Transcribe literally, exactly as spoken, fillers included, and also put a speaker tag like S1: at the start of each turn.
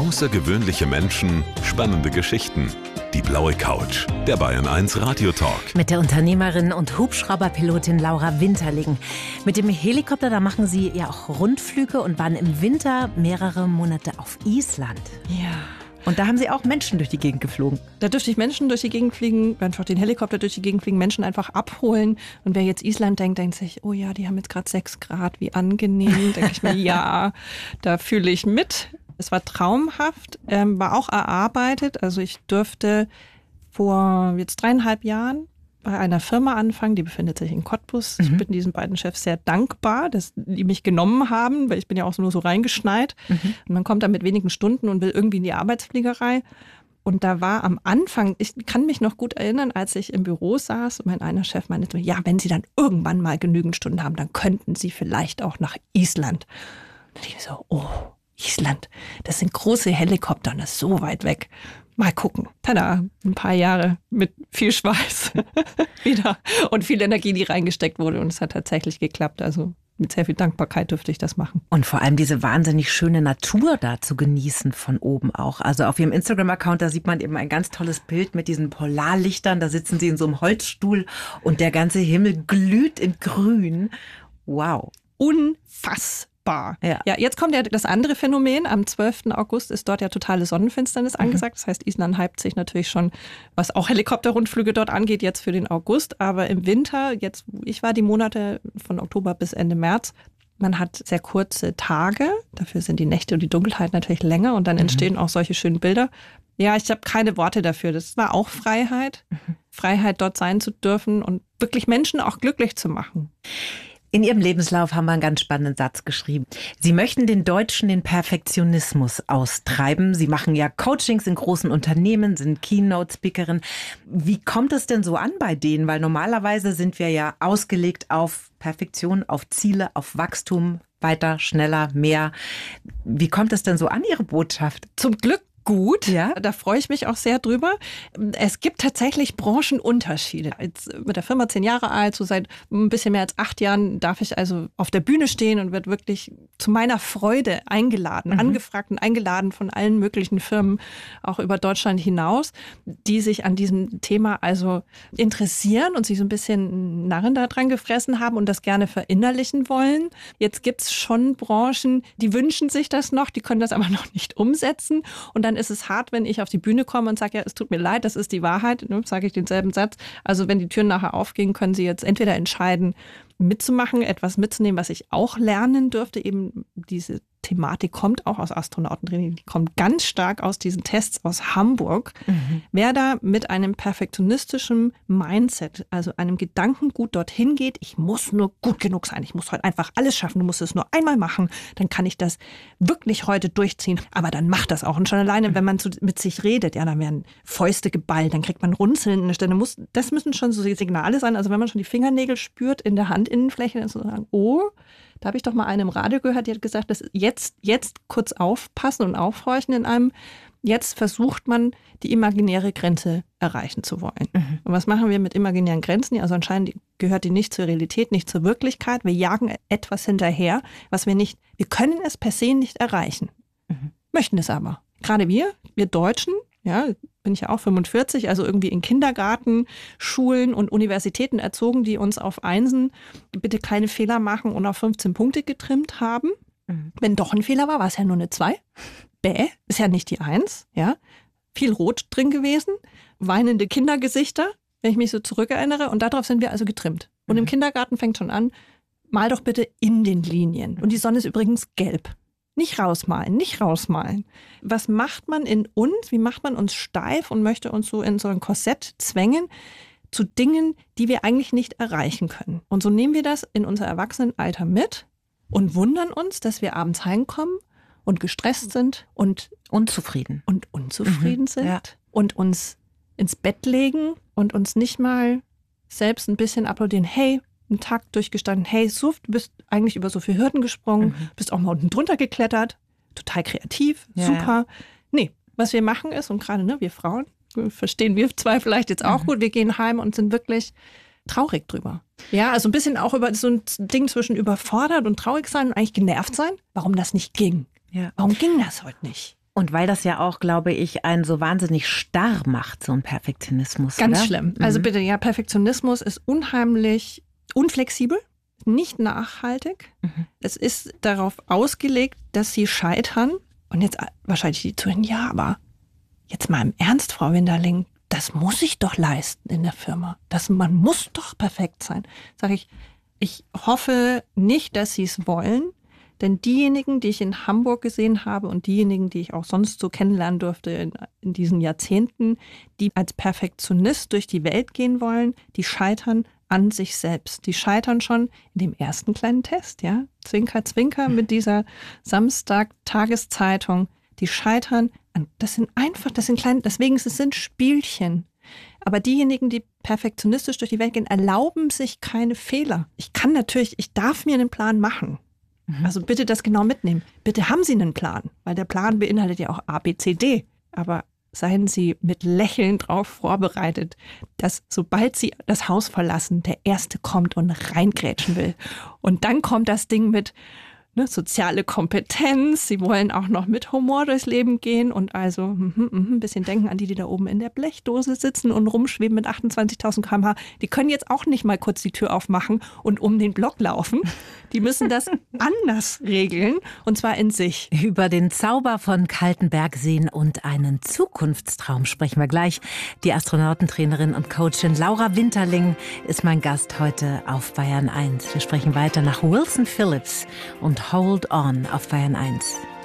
S1: Außergewöhnliche Menschen, spannende Geschichten. Die blaue Couch, der Bayern eins Radiotalk.
S2: Mit der Unternehmerin und Hubschrauberpilotin Laura Winterling. Mit dem Helikopter, da machen Sie ja auch Rundflüge und waren im Winter mehrere Monate auf Island.
S3: Ja.
S2: Und da haben Sie auch Menschen durch die Gegend geflogen.
S3: Da dürfte ich Menschen durch die Gegend fliegen, einfach den Helikopter durch die Gegend fliegen, Menschen einfach abholen. Und wer jetzt Island denkt, denkt sich, oh ja, die haben jetzt gerade sechs Grad, wie angenehm. Denke ich mir, ja, da fühle ich mit. Es war traumhaft, ähm, war auch erarbeitet. Also ich durfte vor jetzt dreieinhalb Jahren bei einer Firma anfangen, die befindet sich in Cottbus. Mhm. Ich bin diesen beiden Chefs sehr dankbar, dass die mich genommen haben, weil ich bin ja auch nur so reingeschneit. Mhm. Und man kommt da mit wenigen Stunden und will irgendwie in die Arbeitsfliegerei. Und da war am Anfang, ich kann mich noch gut erinnern, als ich im Büro saß und mein einer Chef meinte, ja, wenn Sie dann irgendwann mal genügend Stunden haben, dann könnten Sie vielleicht auch nach Island. Und ich so, oh, Island, das sind große Helikopter und das ist so weit weg. Mal gucken. Tada, ein paar Jahre mit viel Schweiß wieder und viel Energie, die reingesteckt wurde. Und es hat tatsächlich geklappt. Also mit sehr viel Dankbarkeit dürfte ich das machen.
S2: Und vor allem diese wahnsinnig schöne Natur da zu genießen von oben auch. Also auf Ihrem Instagram-Account, da sieht man eben ein ganz tolles Bild mit diesen Polarlichtern. Da sitzen Sie in so einem Holzstuhl und der ganze Himmel glüht in grün. Wow.
S3: Unfassbar. Ja. ja, jetzt kommt ja das andere Phänomen. Am zwölften August ist dort ja totale Sonnenfinsternis angesagt. Das heißt, Island hypt sich natürlich schon, was auch Helikopterrundflüge dort angeht, jetzt für den August. Aber im Winter, jetzt, ich war die Monate von Oktober bis Ende März, man hat sehr kurze Tage. Dafür sind die Nächte und die Dunkelheit natürlich länger und dann mhm. entstehen auch solche schönen Bilder. Ja, ich habe keine Worte dafür. Das war auch Freiheit. Mhm. Freiheit, dort sein zu dürfen und wirklich Menschen auch glücklich zu machen.
S2: In Ihrem Lebenslauf haben wir einen ganz spannenden Satz geschrieben. Sie möchten den Deutschen den Perfektionismus austreiben. Sie machen ja Coachings in großen Unternehmen, sind Keynote-Speakerin. Wie kommt es denn so an bei denen? Weil normalerweise sind wir ja ausgelegt auf Perfektion, auf Ziele, auf Wachstum, weiter, schneller, mehr. Wie kommt es denn so an, Ihre Botschaft?
S3: Zum Glück gut, ja, da freue ich mich auch sehr drüber. Es gibt tatsächlich Branchenunterschiede. Jetzt mit der Firma zehn Jahre alt, so seit ein bisschen mehr als acht Jahren darf ich also auf der Bühne stehen und wird wirklich zu meiner Freude eingeladen, mhm. angefragt und eingeladen von allen möglichen Firmen, auch über Deutschland hinaus, die sich an diesem Thema also interessieren und sich so ein bisschen Narren da dran gefressen haben und das gerne verinnerlichen wollen. Jetzt gibt es schon Branchen, die wünschen sich das noch, die können das aber noch nicht umsetzen und dann ist es hart, wenn ich auf die Bühne komme und sage, ja, es tut mir leid, das ist die Wahrheit, ne, sage ich denselben Satz. Also wenn die Türen nachher aufgehen, können Sie jetzt entweder entscheiden, mitzumachen, etwas mitzunehmen, was ich auch lernen dürfte. Eben diese Thematik kommt auch aus Astronautentraining, die kommt ganz stark aus diesen Tests aus Hamburg. Mhm. Wer da mit einem perfektionistischen Mindset, also einem Gedankengut dorthin geht, ich muss nur gut genug sein, ich muss heute einfach alles schaffen, du musst es nur einmal machen, dann kann ich das wirklich heute durchziehen. Aber dann macht das auch. Und schon alleine, wenn man so mit sich redet, ja, dann werden Fäuste geballt, dann kriegt man Runzeln in der Stelle. Muss, das müssen schon so Signale sein. Also wenn man schon die Fingernägel spürt in der Handinnenfläche, dann so sagen, oh, da habe ich doch mal eine im Radio gehört, die hat gesagt, dass jetzt, jetzt kurz aufpassen und aufhorchen in einem, jetzt versucht man, die imaginäre Grenze erreichen zu wollen. Mhm. Und was machen wir mit imaginären Grenzen? Also anscheinend gehört die nicht zur Realität, nicht zur Wirklichkeit. Wir jagen etwas hinterher, was wir nicht, wir können es per se nicht erreichen. Mhm. Möchten es aber. Gerade wir, wir Deutschen, ja, bin ich ja auch fünfundvierzig, also irgendwie in Kindergarten, Schulen und Universitäten erzogen, die uns auf Einsen bitte keine Fehler machen und auf fünfzehn Punkte getrimmt haben. Mhm. Wenn doch ein Fehler war, war es ja nur eine zwei. Bäh, ist ja nicht die eins, ja. Viel Rot drin gewesen, weinende Kindergesichter, wenn ich mich so zurückerinnere. Und darauf sind wir also getrimmt. Und mhm. im Kindergarten fängt schon an, mal doch bitte in den Linien. Und die Sonne ist übrigens gelb. Nicht rausmalen, nicht rausmalen. Was macht man in uns? Wie macht man uns steif und möchte uns so in so ein Korsett zwängen zu Dingen, die wir eigentlich nicht erreichen können? Und so nehmen wir das in unser Erwachsenenalter mit und wundern uns, dass wir abends heimkommen und gestresst sind und
S2: unzufrieden
S3: und unzufrieden mhm, sind
S2: ja.
S3: und uns ins Bett legen und uns nicht mal selbst ein bisschen applaudieren. Hey, einen Tag durchgestanden, hey, so, du bist eigentlich über so viele Hürden gesprungen, mhm. bist auch mal unten drunter geklettert, total kreativ, ja, super. Ja. Nee, was wir machen ist, und gerade ne, wir Frauen, verstehen wir zwei vielleicht jetzt auch mhm. gut, wir gehen heim und sind wirklich traurig drüber. Ja, also ein bisschen auch über so ein Ding zwischen überfordert und traurig sein und eigentlich genervt sein, warum das nicht ging.
S2: Ja.
S3: Warum ging das heute nicht?
S2: Und weil das ja auch, glaube ich, einen so wahnsinnig starr macht, so ein Perfektionismus.
S3: Ganz
S2: oder?
S3: schlimm. Also bitte, ja, Perfektionismus ist unheimlich unflexibel, nicht nachhaltig. Mhm. Es ist darauf ausgelegt, dass sie scheitern. Und jetzt wahrscheinlich die zuhören, ja, aber jetzt mal im Ernst, Frau Winterling, das muss ich doch leisten in der Firma. Das, man muss doch perfekt sein. Sag ich, ich hoffe nicht, dass Sie es wollen, denn diejenigen, die ich in Hamburg gesehen habe und diejenigen, die ich auch sonst so kennenlernen durfte in, in diesen Jahrzehnten, die als Perfektionist durch die Welt gehen wollen, die scheitern an sich selbst. Die scheitern schon in dem ersten kleinen Test, ja, Zwinker, Zwinker mit dieser Samstag-Tageszeitung. Die scheitern an, das sind einfach, das sind kleine, deswegen es sind Spielchen. Aber diejenigen, die perfektionistisch durch die Welt gehen, erlauben sich keine Fehler. Ich kann natürlich, ich darf mir einen Plan machen. Mhm. Also bitte das genau mitnehmen. Bitte haben Sie einen Plan, weil der Plan beinhaltet ja auch A, B, C, D. Aber seien Sie mit Lächeln drauf vorbereitet, dass sobald Sie das Haus verlassen, der Erste kommt und reingrätschen will. Und dann kommt das Ding mit ne, soziale Kompetenz. Sie wollen auch noch mit Humor durchs Leben gehen und also mm, mm, ein bisschen denken an die, die da oben in der Blechdose sitzen und rumschweben mit achtundzwanzigtausend Kilometer pro Stunde. Die können jetzt auch nicht mal kurz die Tür aufmachen und um den Block laufen. Die müssen das anders regeln und zwar in sich.
S2: Über den Zauber von Kaltenbergseen und einen Zukunftstraum sprechen wir gleich. Die Astronautentrainerin und Coachin Laura Winterling ist mein Gast heute auf Bayern eins. Wir sprechen weiter nach Wilson Phillips und Hold On auf Bayern eins.